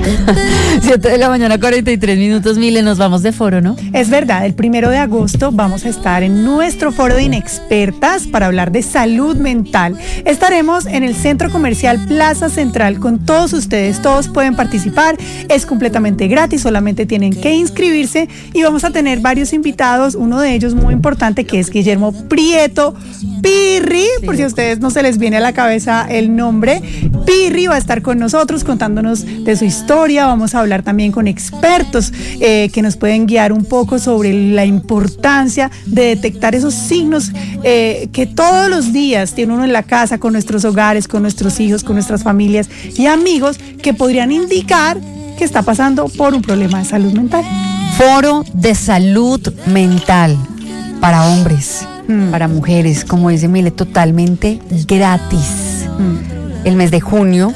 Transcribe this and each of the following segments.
7 de la mañana, 43 minutos, Mile, nos vamos de foro, ¿no? Es verdad, el 1 de agosto vamos a estar en nuestro foro de inexpertas para hablar de salud mental. Estaremos en el Centro Comercial Plaza Central con todos ustedes, todos pueden participar, es completamente gratis, solamente tienen que inscribirse y vamos a tener varios invitados, uno de ellos muy importante que es Guillermo Prieto Pirri, por si a ustedes no se les viene a la cabeza el nombre. Pirri va a estar con nosotros contándonos de su historia, vamos a hablar también con expertos que nos pueden guiar un poco sobre la importancia de detectar esos signos que todos los días tiene uno en la casa, con nuestros hogares, con nuestros hijos, con nuestras familias y amigos que podrían indicar que está pasando por un problema de salud mental. Foro de salud mental para hombres, para mujeres, como dice Mile, totalmente gratis. El mes de junio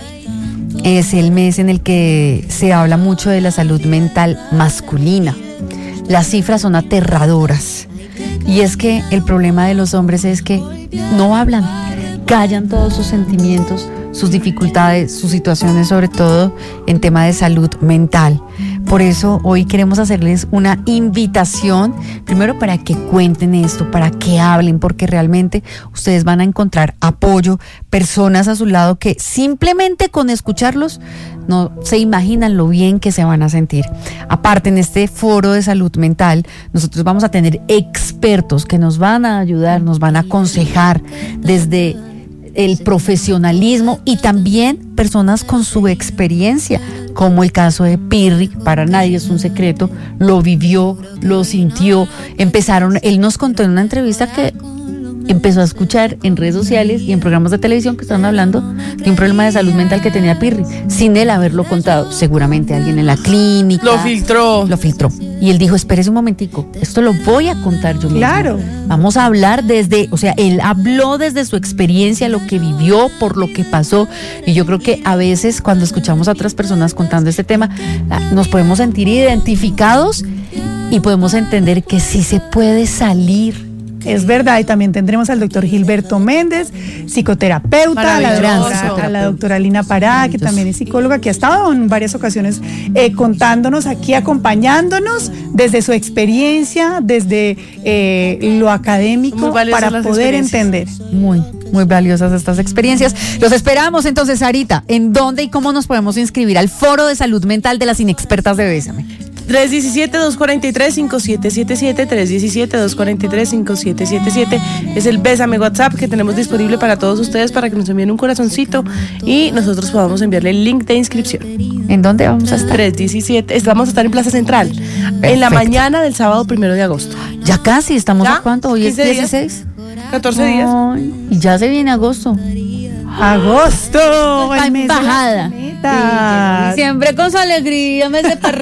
es el mes en el que se habla mucho de la salud mental masculina. Las cifras son aterradoras. Y es que el problema de los hombres es que no hablan, callan todos sus sentimientos, sus dificultades, sus situaciones, sobre todo en tema de salud mental. Por eso hoy queremos hacerles una invitación, primero para que cuenten esto, para que hablen, porque realmente ustedes van a encontrar apoyo, personas a su lado que simplemente con escucharlos no se imaginan lo bien que se van a sentir. Aparte, en este foro de salud mental, nosotros vamos a tener expertos que nos van a ayudar, nos van a aconsejar desde el profesionalismo y también personas con su experiencia, como el caso de Pirri, para nadie es un secreto, lo vivió, lo sintió, él nos contó en una entrevista que empezó a escuchar en redes sociales y en programas de televisión que estaban hablando de un problema de salud mental que tenía Pirri, sin él haberlo contado. Seguramente alguien en la clínica lo filtró. Y él dijo, espérese un momentico, esto lo voy a contar yo mismo. Claro. Vamos a hablar él habló desde su experiencia, lo que vivió, por lo que pasó. Y yo creo que a veces cuando escuchamos a otras personas contando este tema, nos podemos sentir identificados y podemos entender que sí se puede salir. Es verdad, y también tendremos al doctor Gilberto Méndez, psicoterapeuta, a la doctora Lina Pará, que también es psicóloga, que ha estado en varias ocasiones contándonos aquí, acompañándonos desde su experiencia, desde lo académico, para poder entender. Muy valiosas estas experiencias. Los esperamos entonces, Sarita. ¿En dónde y cómo nos podemos inscribir al Foro de Salud Mental de las Inexpertas de Bésame? 317-243-5777, 317-243-5777 es el Bésame WhatsApp que tenemos disponible para todos ustedes para que nos envíen un corazoncito y nosotros podamos enviarle el link de inscripción. ¿En dónde vamos a estar? 317, vamos a estar en Plaza Central. Perfecto. En la mañana del sábado 1 de agosto. Ya casi, ¿estamos a cuánto? Hoy es 16. 14 días. Y ya se viene agosto. Agosto, el mes de la embajada. Siempre con su alegría, mes de